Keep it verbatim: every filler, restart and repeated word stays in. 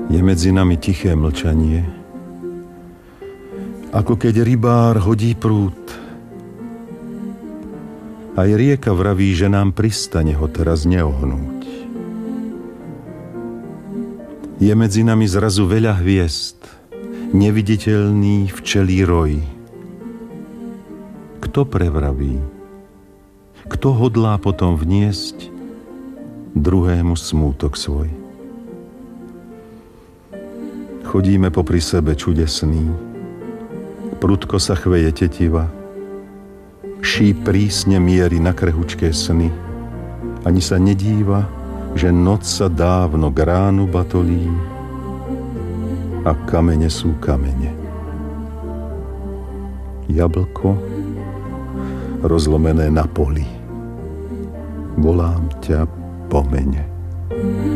Je medzi nami tiché mlčanie, ako keď rybár hodí prúd. Aj rieka vraví, že nám pristane ho teraz neohnúť. Je medzi nami zrazu veľa hviezd, neviditeľný včelí roj. Kto prevraví? Kto hodlá potom vniesť druhému smútok svoj? Chodíme popri sebe čudesný, prudko sa chveje tetiva, šíp prísne mierí na krehučké sny, ani sa nedíva, že noc sa dávno k ránu batolí a kamene sú kamene. Jablko rozlomené na poli, volám ťa po mene.